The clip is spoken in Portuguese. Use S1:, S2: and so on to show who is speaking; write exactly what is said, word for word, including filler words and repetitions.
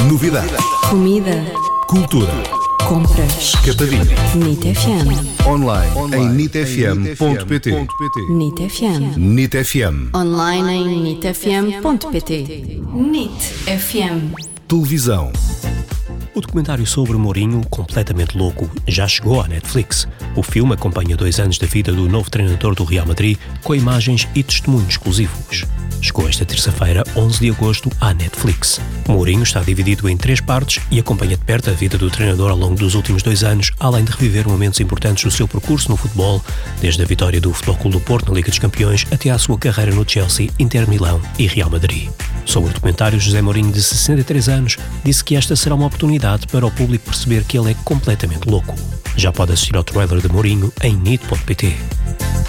S1: Novidades.
S2: Comida.
S1: Cultura.
S2: Compras.
S1: Capadinho.
S2: NIT F M.
S1: Online, Online. em nit f m ponto p t.
S2: NIT F M.
S1: NIT F M.
S2: Online em nit f m ponto p t. NIT F M.
S1: Televisão.
S3: O documentário sobre Mourinho, Completamente Louco, já chegou à Netflix. O filme acompanha dois anos da vida do novo treinador do Real Madrid, com imagens e testemunhos exclusivos. Chegou esta terça-feira, onze de agosto, à Netflix. Mourinho está dividido em três partes e acompanha de perto a vida do treinador ao longo dos últimos dois anos, além de reviver momentos importantes do seu percurso no futebol, desde a vitória do Futebol Clube do Porto na Liga dos Campeões até à sua carreira no Chelsea, Inter Milão e Real Madrid. Sobre o documentário, José Mourinho, de sessenta e três anos, disse que esta será uma oportunidade para o público perceber que ele é completamente louco. Já pode assistir ao trailer de Mourinho em nit ponto p t.